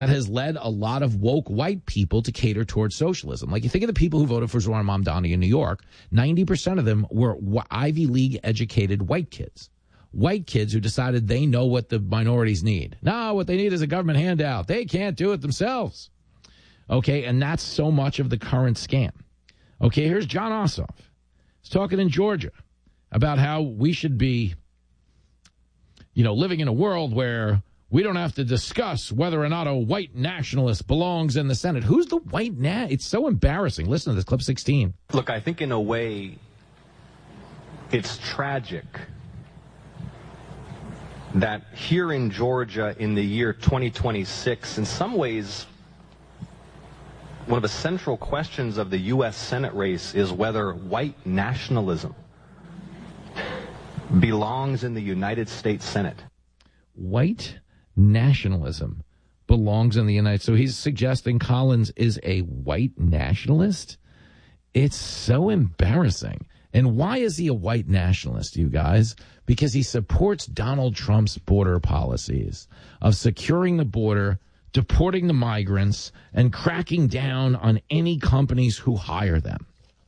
that has led a lot of woke white people to cater towards socialism. Like, you think of the people who voted for Zohar Mamdani in New York, 90% of them were Ivy League educated white kids. White kids who decided they know what the minorities need. No, what they need is a government handout. They can't do it themselves. Okay, and that's so much of the current scam. Okay, here's John Ossoff. He's talking in Georgia about how we should be, living in a world where we don't have to discuss whether or not a white nationalist belongs in the Senate. Who's the white It's so embarrassing. Listen to this, clip 16. Look, I think in a way it's tragic that here in Georgia in the year 2026, in some ways, one of the central questions of the U.S. Senate race is whether white nationalism belongs in the United States Senate. White nationalism belongs in the United States. So he's suggesting Collins is a white nationalist? It's so embarrassing. And why is he a white nationalist, you guys? Because he supports Donald Trump's border policies of securing the border, deporting the migrants, and cracking down on any companies who hire them.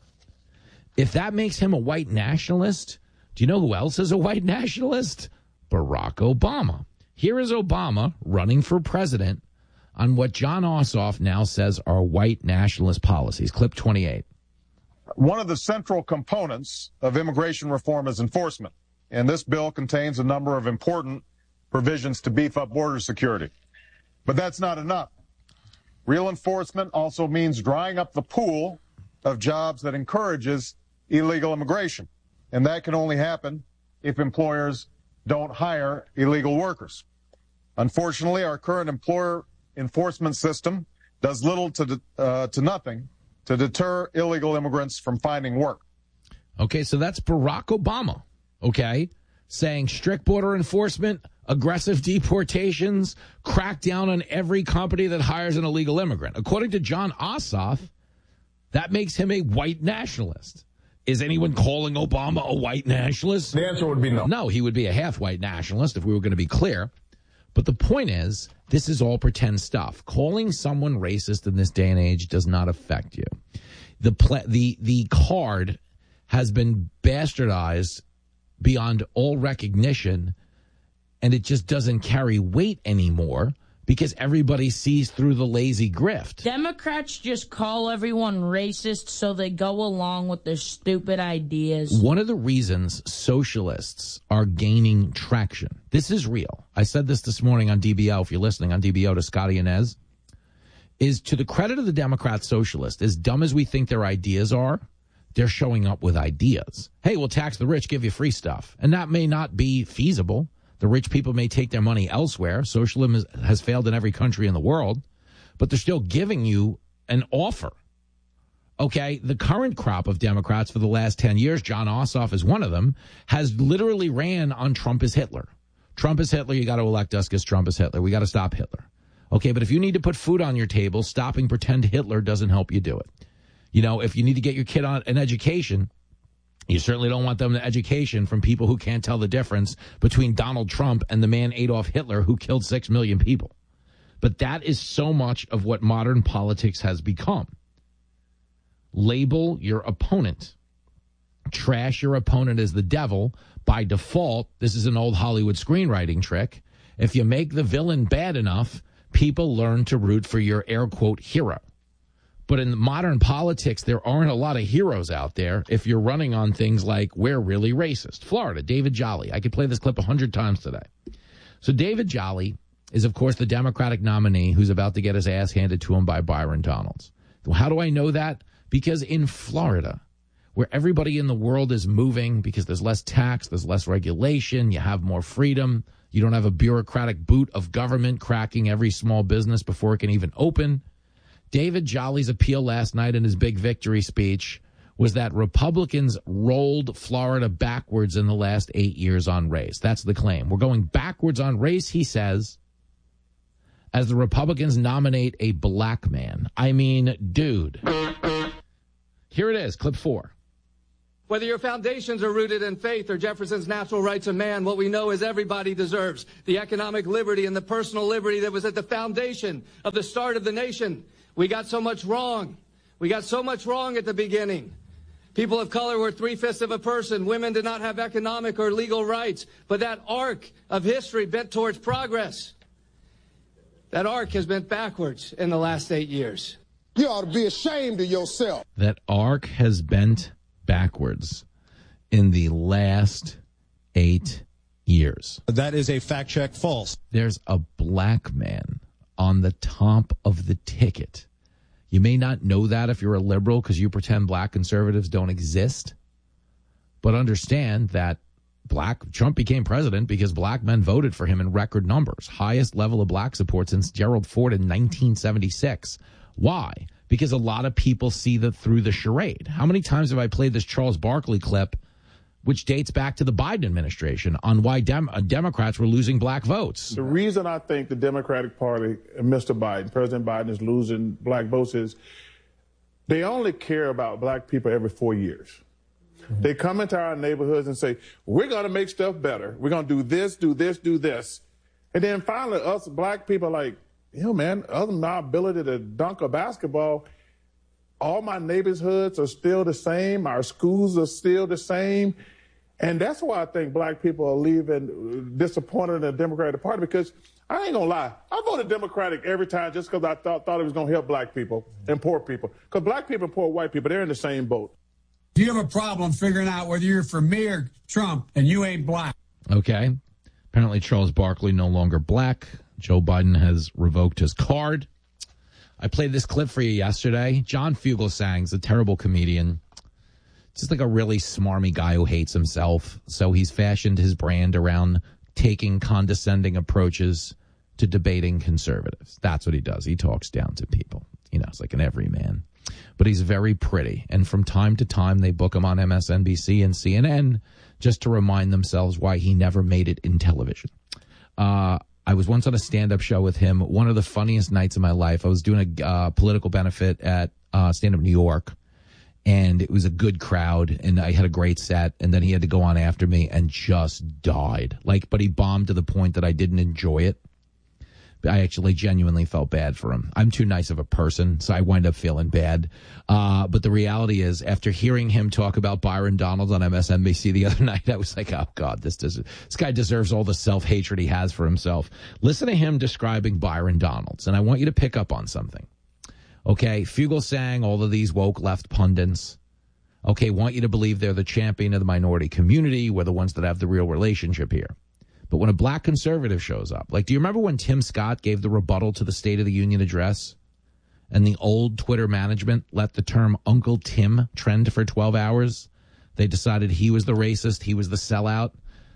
If that makes him a white nationalist, do you know who else is a white nationalist? Barack Obama. Here is Obama running for president on what John Ossoff now says are white nationalist policies. Clip 28. One of the central components of immigration reform is enforcement, and this bill contains a number of important provisions to beef up border security. But that's not enough. Real enforcement also means drying up the pool of jobs that encourages illegal immigration, and that can only happen if employers don't hire illegal workers. Unfortunately, our current employer enforcement system does little to nothing to deter illegal immigrants from finding work. Okay, so that's Barack Obama, okay, saying strict border enforcement, aggressive deportations, crack down on every company that hires an illegal immigrant. According to John Ossoff, that makes him a white nationalist. Is anyone calling Obama a white nationalist? The answer would be no. No, he would be a half-white nationalist if we were going to be clear. But the point is, this is all pretend stuff. Calling someone racist in this day and age does not affect you. The card has been bastardized beyond all recognition, and it just doesn't carry weight anymore because everybody sees through the lazy grift. Democrats just call everyone racist so they go along with their stupid ideas. One of the reasons socialists are gaining traction, this is real. I said this morning on DBO, if you're listening, on DBO to Scotty Inez, is to the credit of the Democrat socialists, as dumb as we think their ideas are, they're showing up with ideas. Hey, we'll tax the rich, give you free stuff. And that may not be feasible. The rich people may take their money elsewhere. Socialism has failed in every country in the world, but they're still giving you an offer. Okay, the current crop of Democrats for the last 10 years, John Ossoff is one of them, has literally ran on Trump is Hitler. Trump is Hitler, you got to elect us because Trump is Hitler. We got to stop Hitler. Okay, but if you need to put food on your table, stopping pretend Hitler doesn't help you do it. If you need to get your kid on an education, you certainly don't want them an education from people who can't tell the difference between Donald Trump and the man Adolf Hitler who killed 6 million people. But that is so much of what modern politics has become. Label your opponent. Trash your opponent as the devil. By default, this is an old Hollywood screenwriting trick. If you make the villain bad enough, people learn to root for your air quote hero. But in modern politics, there aren't a lot of heroes out there if you're running on things like, we're really racist. Florida, David Jolly. I could play this clip 100 times today. So David Jolly is, of course, the Democratic nominee who's about to get his ass handed to him by Byron Donalds. Well, how do I know that? Because in Florida, where everybody in the world is moving because there's less tax, there's less regulation, you have more freedom, you don't have a bureaucratic boot of government cracking every small business before it can even open. David Jolly's appeal last night in his big victory speech was that Republicans rolled Florida backwards in the last 8 years on race. That's the claim. We're going backwards on race, he says, as the Republicans nominate a black man. I mean, dude. Here it is, clip 4. Whether your foundations are rooted in faith or Jefferson's natural rights of man, what we know is everybody deserves the economic liberty and the personal liberty that was at the foundation of the start of the nation. We got so much wrong. We got so much wrong at the beginning. People of color were 3/5 of a person. Women did not have economic or legal rights. But that arc of history bent towards progress. That arc has bent backwards in the last 8 years. You ought to be ashamed of yourself. That arc has bent backwards in the last 8 years. That is a fact check false. There's a black man on the top of the ticket. You may not know that if you're a liberal because you pretend black conservatives don't exist. But understand that Trump became president because black men voted for him in record numbers. Highest level of black support since Gerald Ford in 1976. Why? Because a lot of people see through the charade. How many times have I played this Charles Barkley clip, which dates back to the Biden administration, on why Democrats were losing black votes? The reason I think the Democratic Party, Mr. Biden, President Biden, is losing black votes is they only care about black people every 4 years. They come into our neighborhoods and say, we're going to make stuff better. We're going to do this, do this, do this. And then finally, us black people are like, man, other than my ability to dunk a basketball, all my neighborhoods are still the same. Our schools are still the same. And that's why I think black people are leaving disappointed in the Democratic Party, because I ain't going to lie. I voted Democratic every time just because I thought it was going to help black people and poor people. Because black people and poor white people, they're in the same boat. Do you have a problem figuring out whether you're for me or Trump and you ain't black? Okay. Apparently Charles Barkley no longer black. Joe Biden has revoked his card. I played this clip for you yesterday. John Fugelsang's a terrible comedian. Just like a really smarmy guy who hates himself. So he's fashioned his brand around taking condescending approaches to debating conservatives. That's what he does. He talks down to people. It's like an everyman. But he's very pretty. And from time to time, they book him on MSNBC and CNN just to remind themselves why he never made it in television. I was once on a stand-up show with him. One of the funniest nights of my life. I was doing a political benefit at Stand Up New York, and it was a good crowd, and I had a great set, and then he had to go on after me and just died. But he bombed to the point that I didn't enjoy it. I actually genuinely felt bad for him. I'm too nice of a person, so I wind up feeling bad. But the reality is, after hearing him talk about Byron Donalds on MSNBC the other night, I was like, oh, God, this guy deserves all the self-hatred he has for himself. Listen to him describing Byron Donalds, and I want you to pick up on something. Okay, Fugelsang, all of these woke left pundits, okay, want you to believe they're the champion of the minority community. We're the ones that have the real relationship here. But when a black conservative shows up, do you remember when Tim Scott gave the rebuttal to the State of the Union address and the old Twitter management let the term Uncle Tim trend for 12 hours? They decided he was the racist. He was the sellout.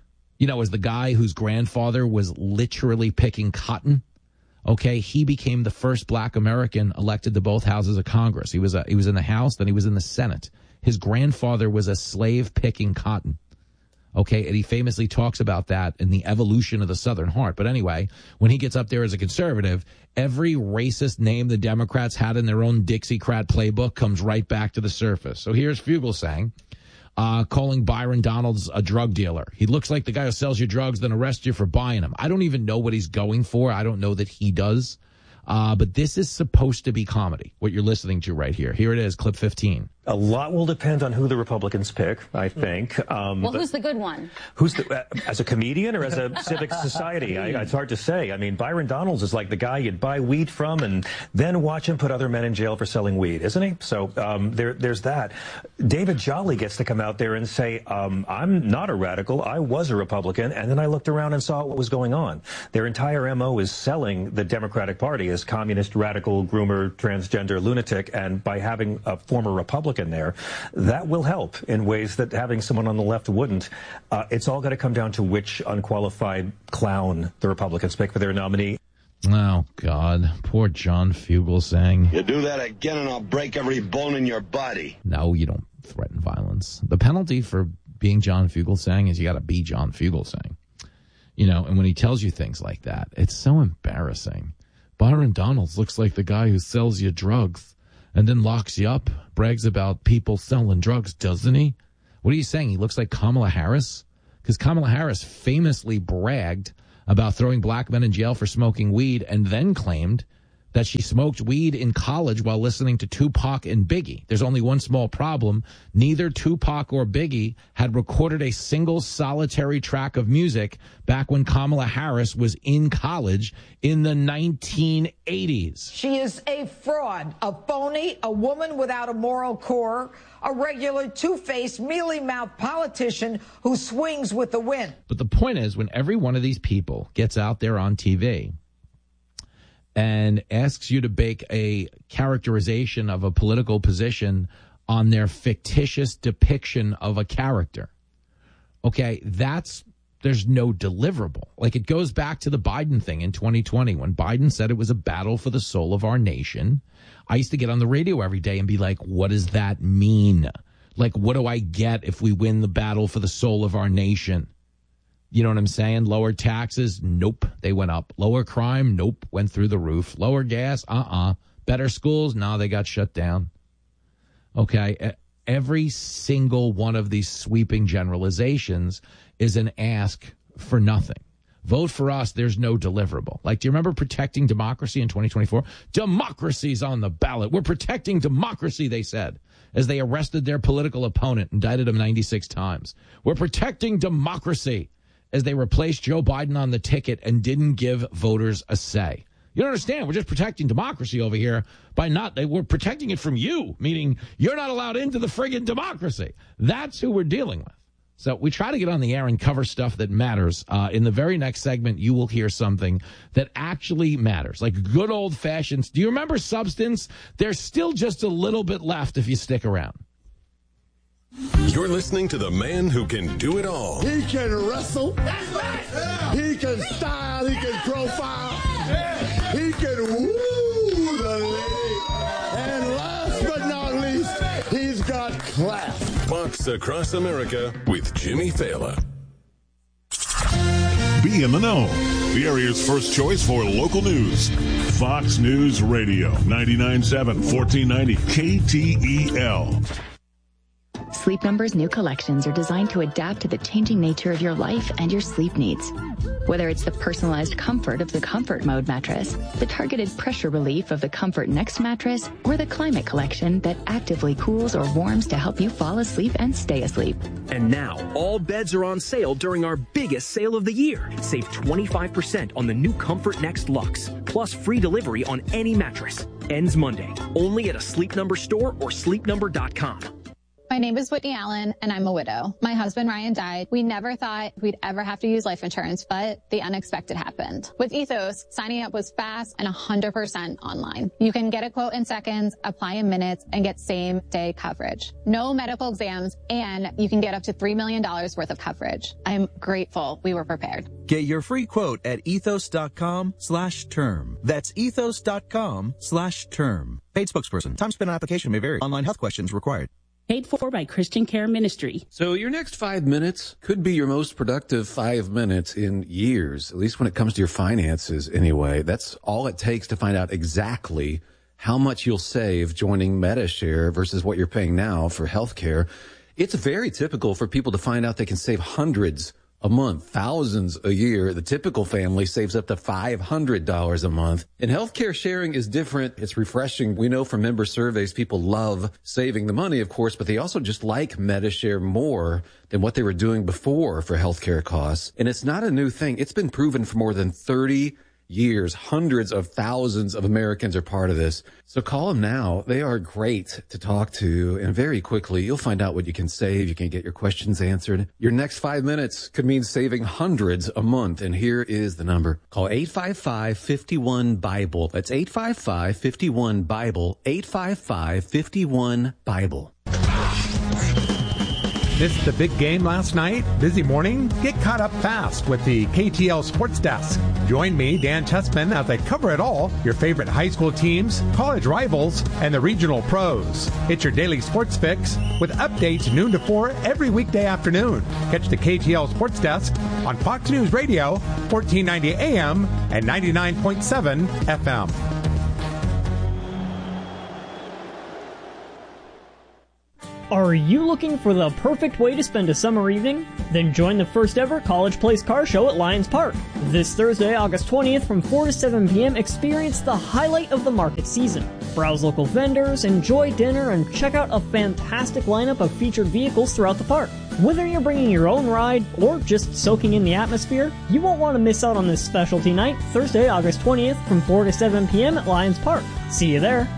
As the guy whose grandfather was literally picking cotton. Okay, he became the first black American elected to both houses of Congress. He was in the House, then he was in the Senate. His grandfather was a slave picking cotton. Okay, and he famously talks about that in the evolution of the Southern heart. But anyway, when he gets up there as a conservative, every racist name the Democrats had in their own Dixiecrat playbook comes right back to the surface. So here's Fugelsang calling Byron Donalds a drug dealer. He looks like the guy who sells you drugs, then arrests you for buying them. I don't even know what he's going for. I don't know that he does. But this is supposed to be comedy, what you're listening to right here. Here it is, clip 15. A lot will depend on who the Republicans pick, I think. Who's the good one? As a comedian or as a civic society? It's hard to say. I mean, Byron Donalds is like the guy you'd buy weed from and then watch him put other men in jail for selling weed, isn't he? So there's that. David Jolly gets to come out there and say, I'm not a radical. I was a Republican. And then I looked around and saw what was going on. Their entire MO is selling the Democratic Party as communist, radical, groomer, transgender, lunatic. And by having a former Republican there, that will help in ways that having someone on the left wouldn't. It's all got to come down to which unqualified clown the Republicans pick for their nominee. Oh, God. Poor John Fugelsang. You do that again and I'll break every bone in your body. No, you don't threaten violence. The penalty for being John Fugelsang is you got to be John Fugelsang. And when he tells you things like that, it's so embarrassing. Byron Donalds looks like the guy who sells you drugs and then locks you up, brags about people selling drugs, doesn't he? What are you saying? He looks like Kamala Harris? Because Kamala Harris famously bragged about throwing black men in jail for smoking weed and then claimed that she smoked weed in college while listening to Tupac and Biggie. There's only one small problem. Neither Tupac or Biggie had recorded a single solitary track of music back when Kamala Harris was in college in the 1980s. She is a fraud, a phony, a woman without a moral core, a regular two-faced, mealy-mouthed politician who swings with the wind. But the point is, when every one of these people gets out there on TV and asks you to bake a characterization of a political position on their fictitious depiction of a character, okay, there's no deliverable. Like, it goes back to the Biden thing in 2020 when Biden said it was a battle for the soul of our nation. I used to get on the radio every day and be like, what does that mean? Like, what do I get if we win the battle for the soul of our nation? You know what I'm saying? Lower taxes? Nope. They went up. Lower crime? Nope. Went through the roof. Lower gas? Better schools? No, they got shut down. Okay. Every single one of these sweeping generalizations is an ask for nothing. Vote for us. There's no deliverable. Like, do you remember protecting democracy in 2024? Democracy's on the ballot. We're protecting democracy, they said, as they arrested their political opponent, indicted him 96 times. We're protecting democracy, as they replaced Joe Biden on the ticket and didn't give voters a say. You don't understand. We're just protecting democracy over here we're protecting it from you, meaning you're not allowed into the friggin' democracy. That's who we're dealing with. So we try to get on the air and cover stuff that matters. In the very next segment, you will hear something that actually matters, like good old fashions. Do you remember Substance? There's still just a little bit left if you stick around. You're listening to the man who can do it all. He can wrestle. That's right. He can style. He can profile. He can woo the lady. And last but not least, he's got class. Fox Across America with Jimmy Fallon. Be in the know. The area's first choice for local news. Fox News Radio, 99.7, 1490 KTEL. Sleep Number's new collections are designed to adapt to the changing nature of your life and your sleep needs. Whether it's the personalized comfort of the Comfort Mode mattress, the targeted pressure relief of the Comfort Next mattress, or the Climate Collection that actively cools or warms to help you fall asleep and stay asleep. And now, all beds are on sale during our biggest sale of the year. Save 25% on the new Comfort Next Luxe, plus free delivery on any mattress. Ends Monday, only at a Sleep Number store or sleepnumber.com. My name is Whitney Allen, and I'm a widow. My husband, Ryan, died. We never thought we'd ever have to use life insurance, but the unexpected happened. With Ethos, signing up was fast and 100% online. You can get a quote in seconds, apply in minutes, and get same-day coverage. No medical exams, and you can get up to $3 million worth of coverage. I'm grateful we were prepared. Get your free quote at ethos.com/term. That's ethos.com/term. Paid spokesperson. Time spent on application may vary. Online health questions required. Paid for by Christian Care Ministry. So your next 5 minutes could be your most productive 5 minutes in years, at least when it comes to your finances anyway. That's all it takes to find out exactly how much you'll save joining Medi-Share versus what you're paying now for healthcare. It's very typical for people to find out they can save hundreds a month, thousands a year. The typical family saves up to $500 a month. And healthcare sharing is different. It's refreshing. We know from member surveys, people love saving the money, of course, but they also just like Medi-Share more than what they were doing before for healthcare costs. And it's not a new thing. It's been proven for more than 30 years. Hundreds of thousands of Americans are part of this. So call them now. They are great to talk to. And very quickly, you'll find out what you can save. You can get your questions answered. Your next 5 minutes could mean saving hundreds a month. And here is the number. Call 855-51-BIBLE. That's 855-51-BIBLE. 855-51-BIBLE. Missed the big game last night? Busy morning? Get caught up fast with the KTL Sports Desk. Join me, Dan Tessman, as I cover it all, your favorite high school teams, college rivals, and the regional pros. It's your daily sports fix with updates noon to 4 every weekday afternoon. Catch the KTL Sports Desk on Fox News Radio, 1490 AM and 99.7 FM. Are you looking for the perfect way to spend a summer evening? Then join the first ever College Place Car Show at Lions Park. This Thursday, August 20th from 4 to 7 p.m., experience the highlight of the market season. Browse local vendors, enjoy dinner, and check out a fantastic lineup of featured vehicles throughout the park. Whether you're bringing your own ride or just soaking in the atmosphere, you won't want to miss out on this specialty night, Thursday, August 20th from 4 to 7 p.m. at Lions Park. See you there.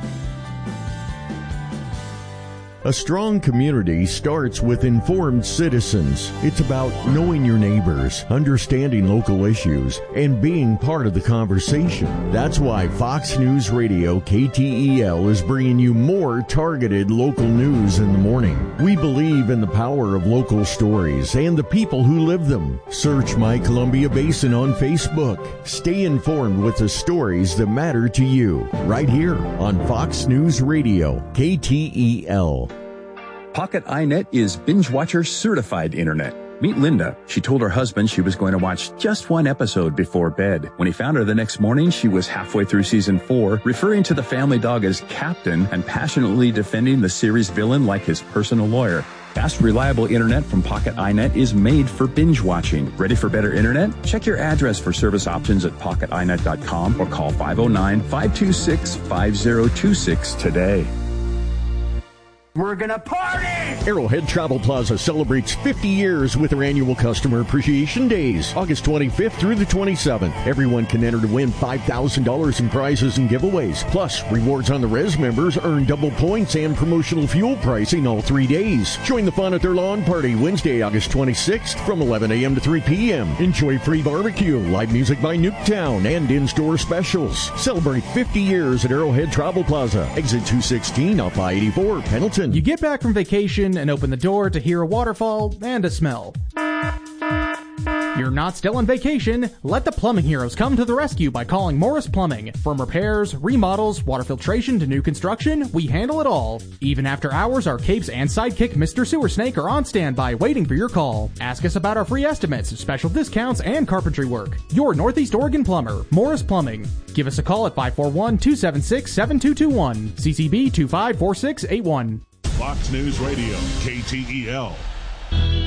A strong community starts with informed citizens. It's about knowing your neighbors, understanding local issues, and being part of the conversation. That's why Fox News Radio KTEL is bringing you more targeted local news in the morning. We believe in the power of local stories and the people who live them. Search My Columbia Basin on Facebook. Stay informed with the stories that matter to you right here on Fox News Radio KTEL. Pocket iNet is Binge Watcher certified internet. Meet Linda. She told her husband she was going to watch just one episode before bed. When he found her the next morning, she was halfway through season 4, referring to the family dog as Captain and passionately defending the series villain like his personal lawyer. Fast, reliable internet from Pocket iNet is made for binge watching. Ready for better internet? Check your address for service options at pocketinet.com or call 509-526-5026 today. We're gonna party! Arrowhead Travel Plaza celebrates 50 years with their annual Customer Appreciation Days, August 25th through the 27th. Everyone can enter to win $5,000 in prizes and giveaways. Plus, rewards on the Res members earn double points and promotional fuel pricing all 3 days. Join the fun at their lawn party Wednesday, August 26th from 11 a.m. to 3 p.m. Enjoy free barbecue, live music by Nuketown, and in-store specials. Celebrate 50 years at Arrowhead Travel Plaza, exit 216 off I-84, Pendleton. You get back from vacation and open the door to hear a waterfall and a smell. You're not still on vacation. Let the plumbing heroes come to the rescue by calling Morris Plumbing. From repairs, remodels, water filtration to new construction, we handle it all. Even after hours, our capes and sidekick Mr. Sewer Snake are on standby waiting for your call. Ask us about our free estimates, special discounts, and carpentry work. Your Northeast Oregon plumber, Morris Plumbing. Give us a call at 541-276-7221. CCB 254681. Fox News Radio, KTEL.